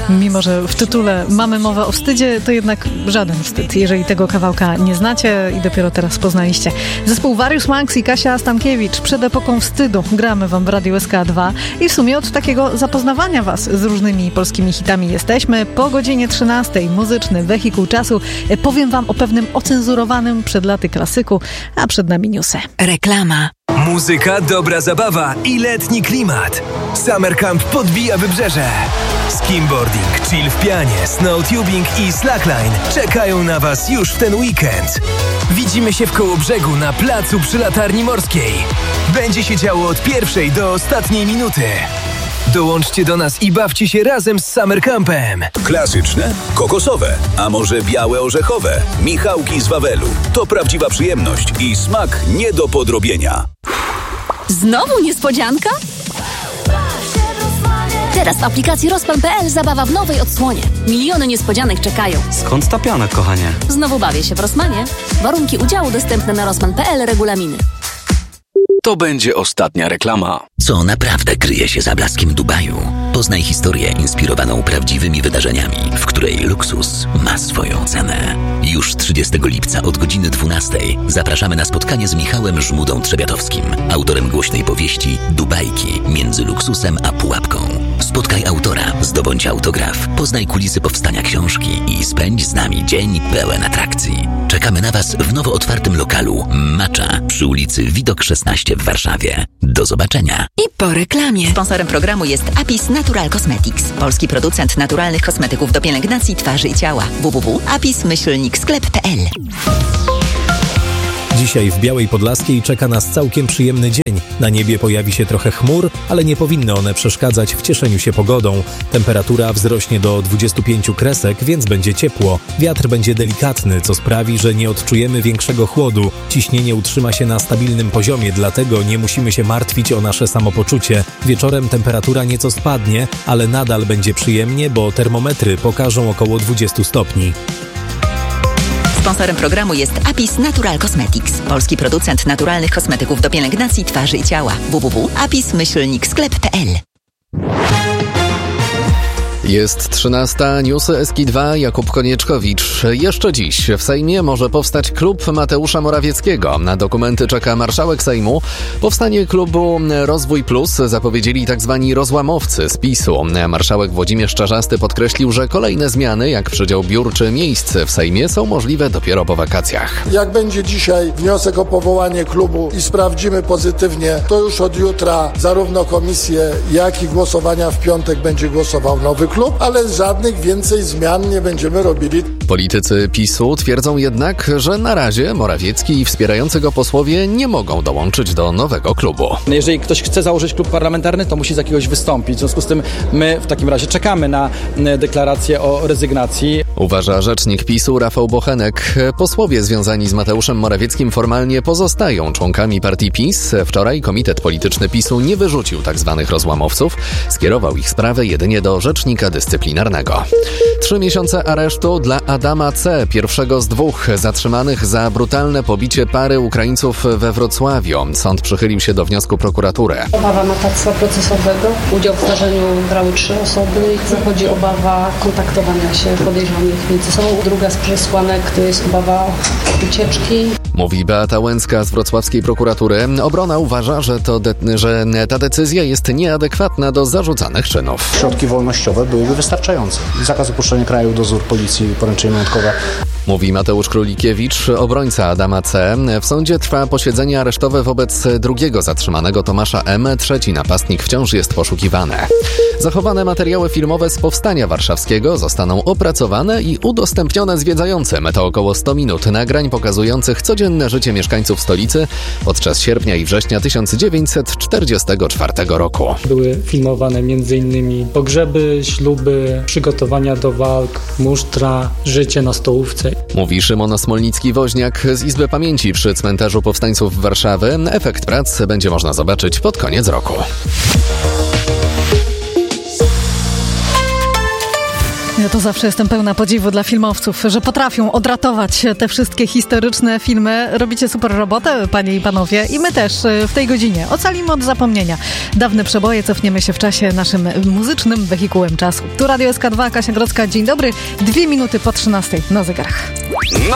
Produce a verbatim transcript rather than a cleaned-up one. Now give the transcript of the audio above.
Mimo że w tytule mamy mowę o wstydzie, to jednak żaden wstyd, jeżeli tego kawałka nie znacie i dopiero teraz poznaliście. Zespół Warius Manx i Kasia Stankiewicz przed epoką wstydu gramy wam w Radiu S K dwa i w sumie od takiego zapoznawania was z różnymi polskimi hitami jesteśmy. Po godzinie trzynastej muzyczny wehikuł czasu. Powiem wam o pewnym ocenzurowanym przed laty klasyku, a przed nami newsy. Reklama. Muzyka, dobra zabawa i letni klimat. Summer Camp podbija wybrzeże. Skimboarding, chill w pianie, snowtubing i slackline czekają na was już w ten weekend. Widzimy się w Kołobrzegu na placu przy Latarni Morskiej. Będzie się działo od pierwszej do ostatniej minuty. Dołączcie do nas i bawcie się razem z Summer Campem. Klasyczne, kokosowe, a może białe orzechowe. Michałki z Wawelu. To prawdziwa przyjemność i smak nie do podrobienia. Znowu niespodzianka? Teraz w aplikacji Rozpan kropka pe el zabawa w nowej odsłonie. Miliony niespodzianek czekają. Skąd ta piana, kochanie? Znowu bawię się w Rossmanie. Warunki udziału dostępne na rozpan kropka pe el, regulaminy. To będzie ostatnia reklama. Co naprawdę kryje się za blaskiem Dubaju? Poznaj historię inspirowaną prawdziwymi wydarzeniami, w której luksus ma swoją cenę. Już trzydziestego lipca od godziny dwunastej zapraszamy na spotkanie z Michałem Żmudą Trzebiatowskim, autorem głośnej powieści Dubajki między luksusem a pułapką. Spotkaj autora, zdobądź autograf, poznaj kulisy powstania książki i spędź z nami dzień pełen atrakcji. Czekamy na was w nowo otwartym lokalu Macza przy ulicy Widok szesnaście w Warszawie. Do zobaczenia. I po reklamie. Sponsorem programu jest Apis Natural Cosmetics, polski producent naturalnych kosmetyków do pielęgnacji twarzy i ciała. w w w kropka apis myślnik sklep kropka pe el. Dzisiaj w Białej Podlaskiej czeka nas całkiem przyjemny dzień. Na niebie pojawi się trochę chmur, ale nie powinny one przeszkadzać w cieszeniu się pogodą. Temperatura wzrośnie do dwudziestu pięciu kresek, więc będzie ciepło. Wiatr będzie delikatny, co sprawi, że nie odczujemy większego chłodu. Ciśnienie utrzyma się na stabilnym poziomie, dlatego nie musimy się martwić o nasze samopoczucie. Wieczorem temperatura nieco spadnie, ale nadal będzie przyjemnie, bo termometry pokażą około dwudziestu stopni. Sponsorem programu jest Apis Natural Cosmetics, polski producent naturalnych kosmetyków do pielęgnacji twarzy i ciała. w w w kropka apis myślnik sklep kropka pe el. Jest trzynasta, newsy S K dwa, Jakub Konieczkowicz. Jeszcze dziś w Sejmie może powstać klub Mateusza Morawieckiego. Na dokumenty czeka marszałek Sejmu. Powstanie klubu Rozwój Plus zapowiedzieli tzw. rozłamowcy z PiSu. Marszałek Włodzimierz Czarzasty podkreślił, że kolejne zmiany, jak przydział biur czy miejsc w Sejmie, są możliwe dopiero po wakacjach. Jak będzie dzisiaj wniosek o powołanie klubu i sprawdzimy pozytywnie, to już od jutra zarówno komisje, jak i głosowania w piątek będzie głosował nowy klub. Klub, ale żadnych więcej zmian nie będziemy robili. Politycy PiSu twierdzą jednak, że na razie Morawiecki i wspierający go posłowie nie mogą dołączyć do nowego klubu. Jeżeli ktoś chce założyć klub parlamentarny, to musi z jakiegoś wystąpić. W związku z tym my w takim razie czekamy na deklarację o rezygnacji. Uważa rzecznik PiSu Rafał Bochenek. Posłowie związani z Mateuszem Morawieckim formalnie pozostają członkami partii PiS. Wczoraj Komitet Polityczny PiSu nie wyrzucił tzw. rozłamowców. Skierował ich sprawę jedynie do rzecznika dyscyplinarnego. Trzy miesiące aresztu dla Adama C., pierwszego z dwóch zatrzymanych za brutalne pobicie pary Ukraińców we Wrocławiu. Sąd przychylił się do wniosku prokuratury. Obawa matactwa procesowego. Udział w zdarzeniu brały trzy osoby. Zachodzi obawa kontaktowania się podejrzanych między sobą. Druga z przesłanek to jest obawa ucieczki. Mówi Beata Łęcka z wrocławskiej prokuratury. Obrona uważa, że, to de- że ta decyzja jest nieadekwatna do zarzucanych czynów. Środki wolnościowe byłyby wystarczające. Zakaz opuszczenia kraju, dozór policji, poręczenie majątkowe. Mówi Mateusz Królikiewicz, obrońca Adama C. W sądzie trwa posiedzenie aresztowe wobec drugiego zatrzymanego Tomasza M. Trzeci napastnik wciąż jest poszukiwany. Zachowane materiały filmowe z Powstania Warszawskiego zostaną opracowane i udostępnione zwiedzającym. To około sto minut nagrań pokazujących codzienne życie mieszkańców stolicy podczas sierpnia i września tysiąc dziewięćset czterdziestego czwartego roku. Były filmowane m.in. pogrzeby, śluby, przygotowania do walk, musztra, życie na stołówce. Mówi Szymon Smolnicki-Woźniak z Izby Pamięci przy Cmentarzu Powstańców Warszawy. Efekt prac będzie można zobaczyć pod koniec roku. Ja to zawsze jestem pełna podziwu dla filmowców, że potrafią odratować te wszystkie historyczne filmy. Robicie super robotę, panie i panowie, i my też w tej godzinie ocalimy od zapomnienia dawne przeboje, cofniemy się w czasie naszym muzycznym wehikułem czasu. Tu Radio S K dwa, Kasia Grodzka, dzień dobry, dwie minuty po trzynastej na zegarach.